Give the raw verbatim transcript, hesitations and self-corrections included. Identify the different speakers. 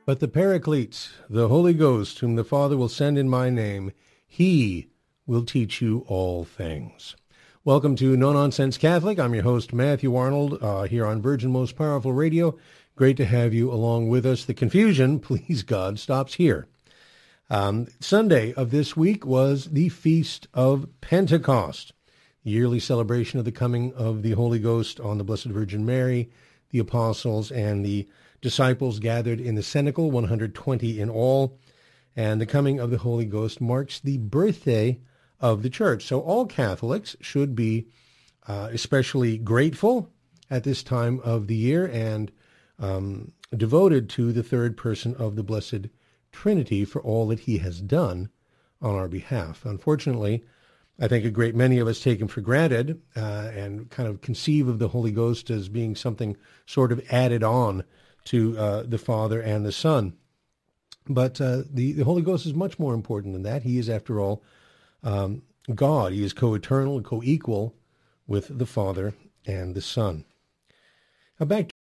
Speaker 1: But the Paraclete, the Holy Ghost, whom the Father will send in my name, he will teach you all things. Welcome to No Nonsense Catholic. I'm your host, Matthew Arnold, uh, here on Virgin Most Powerful Radio. Great to have you along with us. The confusion, please God, stops here. Um, Sunday of this week was the Feast of Pentecost, the yearly celebration of the coming of the Holy Ghost on the Blessed Virgin Mary, the apostles, and the disciples gathered in the cenacle, one hundred twenty in all. And the coming of the Holy Ghost marks the birthday of the Church. So all Catholics should be uh, especially grateful at this time of the year and um, devoted to the third person of the Blessed Trinity for all that he has done on our behalf. Unfortunately, I think a great many of us take him for granted uh, and kind of conceive of the Holy Ghost as being something sort of added on to uh, the Father and the Son. But uh, the, the Holy Ghost is much more important than that. He is, after all, um, God. He is co-eternal, co-equal with the Father and the Son. Now back